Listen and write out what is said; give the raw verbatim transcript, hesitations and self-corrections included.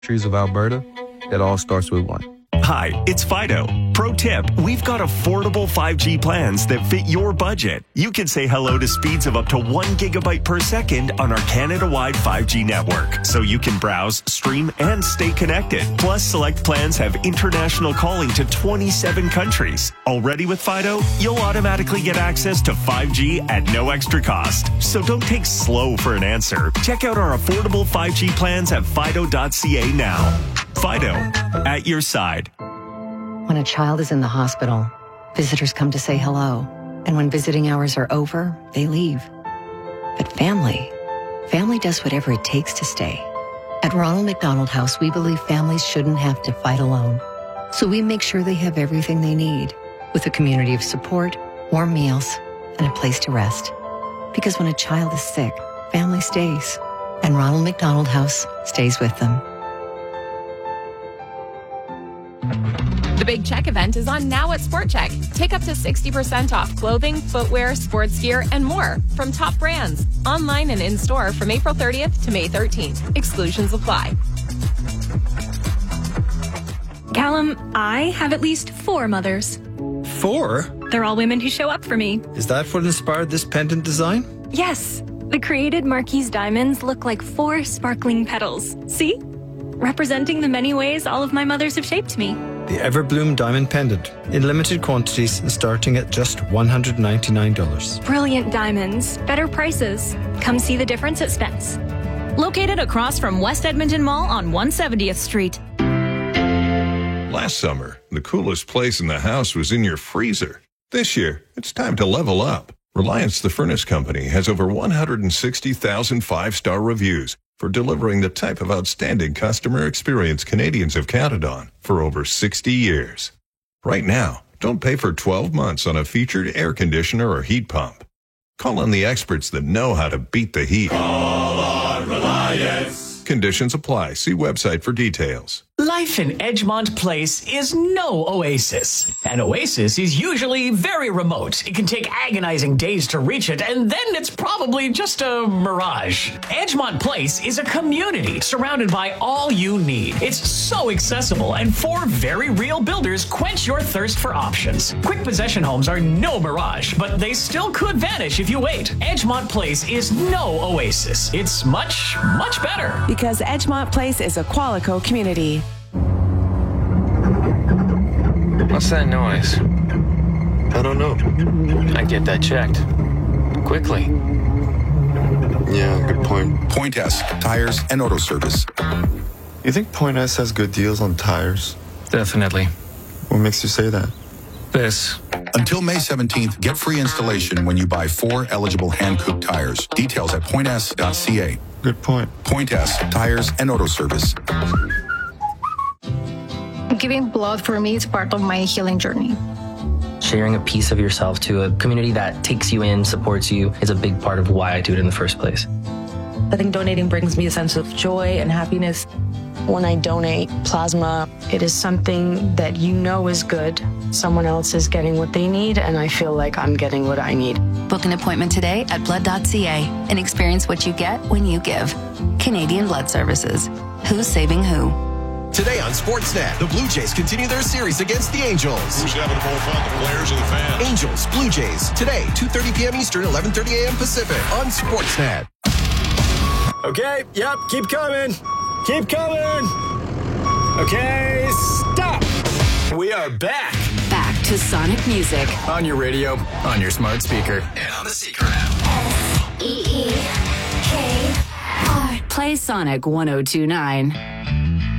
Trees of Alberta, it all starts with one. Hi, it's Fido. Pro tip, we've got affordable five G plans that fit your budget. You can say hello to speeds of up to one gigabyte per second on our Canada-wide five G network, so you can browse, stream, and stay connected. Plus, select plans have international calling to twenty-seven countries. Already with Fido, you'll automatically get access to five G at no extra cost. So don't take slow for an answer. Check out our affordable five G plans at fido dot c a now. Fido, at your side. When a child is in the hospital, visitors come to say hello. And when visiting hours are over, they leave. But family, family does whatever it takes to stay. At Ronald McDonald House, we believe families shouldn't have to fight alone. So we make sure they have everything they need, with a community of support, warm meals, and a place to rest. Because when a child is sick, family stays. And Ronald McDonald House stays with them. The Big Check event is on now at Sport Check. Take up to sixty percent off clothing, footwear, sports gear, and more from top brands. Online and in-store from April thirtieth to May thirteenth. Exclusions apply. Callum, I have at least four mothers. Four? They're all women who show up for me. Is that what inspired this pendant design? Yes. The created Marquise diamonds look like four sparkling petals. See? Representing the many ways all of my mothers have shaped me. The Everbloom Diamond Pendant, in limited quantities and starting at just one hundred ninety-nine dollars. Brilliant diamonds, better prices. Come see the difference at Spence. Located across from West Edmonton Mall on one hundred seventieth Street. Last summer, the coolest place in the house was in your freezer. This year, it's time to level up. Reliance the Furnace Company has over one hundred sixty thousand five-star reviews for delivering the type of outstanding customer experience Canadians have counted on for over sixty years. Right now, don't pay for twelve months on a featured air conditioner or heat pump. Call on the experts that know how to beat the heat. Call on Reliance. Conditions apply. See website for details. Life in Edgemont Place is no oasis. An oasis is usually very remote. It can take agonizing days to reach it, and then it's probably just a mirage. Edgemont Place is a community surrounded by all you need. It's so accessible, and four very real builders quench your thirst for options. Quick possession homes are no mirage, but they still could vanish if you wait. Edgemont Place is no oasis. It's much, much better. Because Edgemont Place is a Qualico community. What's that noise? I don't know. I'd get that checked. Quickly. Yeah, good point. Point S, tires and auto service. You think Point S has good deals on tires? Definitely. What makes you say that? This. Until May seventeenth, get free installation when you buy four eligible hand-cooked tires. Details at point s dot c a. Good point. Point S, tires and auto service. Giving blood for me is part of my healing journey. Sharing a piece of yourself to a community that takes you in, supports you, is a big part of why I do it in the first place. I think donating brings me a sense of joy and happiness. When I donate plasma, it is something that you know is good. Someone else is getting what they need, and I feel like I'm getting what I need. Book an appointment today at blood dot c a and experience what you get when you give. Canadian Blood Services. Who's saving who? Today on Sportsnet, the Blue Jays continue their series against the Angels. Who's having more fun, the players or the fans? Angels, Blue Jays, today, two thirty p.m. Eastern, eleven thirty a.m. Pacific on Sportsnet. Okay, yep, keep coming. Keep coming. Okay, stop. We are back. Back to Sonic Music. On your radio, on your smart speaker, and on the Seeker app. S E E K R. Play Sonic one oh two nine.